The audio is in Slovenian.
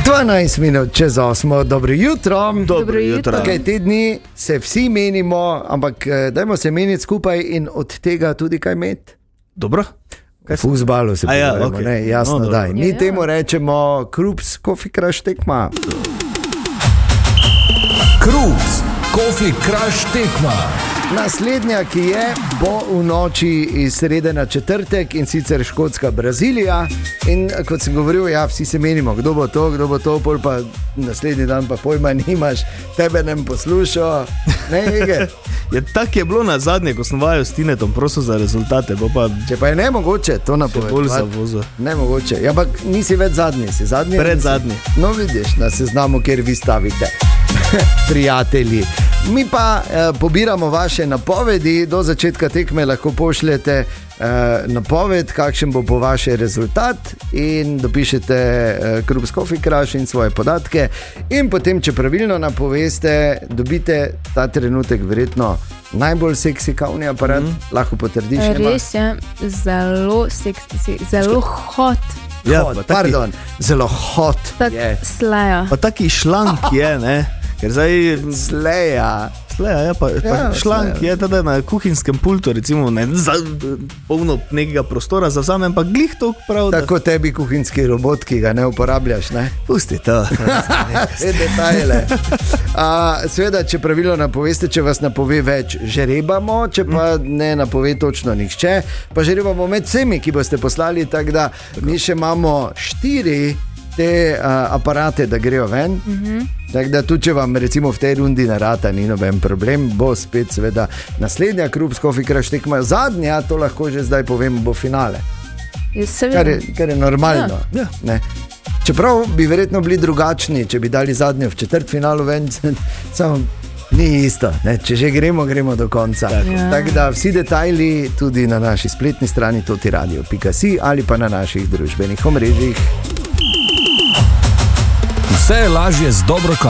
12 minut čez 8, dobro jutro. Dobro jutro. Okay, te dni se vsi menimo, ampak dajmo se meniti skupaj in od tega tudi kaj imeti. Dobro. V fuzbalu se pogovarjamo, okay. ne, jasno, No, daj. Mi ja. temu rečemo Krups Coffee Crush tekma. Krups Coffee Crush tekma. Naslednja, ki je, bo v noči iz srede na četrtek, in sicer Škotska, Brazilija. In kot sem govoril, ja, vsi se menimo, kdo bo to, pol pa naslednji dan pa pojma nimaš, tebe nem poslušal, ne, Eger. Ja, tako je bilo na zadnje, ko sem vajal s Tinetom, prosil za rezultate. Če pa je nemogoče to napovedati, nemogoče. Ja, ampak nisi več zadnji, si zadnji. Predzadnji. No, vidiš, na seznamu, kjer vi stavite, prijatelji. Mi pa pobiramo vaše napovedi, do začetka tekme lahko pošljete napoved, kakšen bo po vaše rezultat, in dopišete Krups Coffee Crush in svoje podatke, in potem, če pravilno napoveste, dobite ta trenutek verjetno najbolj seksi kavni aparat, lahko potrdiš. Res je, zelo seksi, zelo hot. Ja, zelo hot. Tak sleja. Pa taki šlank je, ne? Ker zdaj sleja, ja, pa šlank je tada na kuhinskem pultu, recimo, ne polno nekega prostora zavzamem, pa glih toliko prav. Tako tebi kuhinski robot, ki ga ne uporabljaš, ne? Pusti to. Vse detajle. Seveda, če pravilno napoveste, če vas napove več, žrebamo, če pa ne napove točno nihče, pa žrebamo med vsemi, ki boste poslali, tako da mi še imamo 4 te aparate, da grejo ven. Tako da tudi, če vam recimo v tej rundi narata, ni noben problem, bo spet seveda naslednja Krups Coffee Crush tekma, zadnja, to lahko že zdaj povem, bo finale. Kar je normalno. Ja. Ne. Čeprav bi verjetno bili drugačni, če bi dali zadnjo v četrtfinalu ven, samo ni isto, ne. Če že gremo do konca. Tako da vsi detajli tudi na naši spletni strani totiradio.si ali pa na naših družbenih omrežjih. Vse je lažje z dobro